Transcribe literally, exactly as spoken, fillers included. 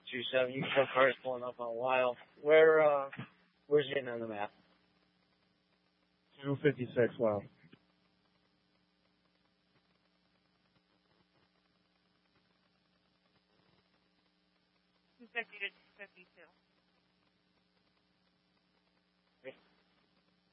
two seven. You can tell cars pulling up on a while. Where, uh, where's it on the map? two fifty-six, wow. two fifty to two fifty-two.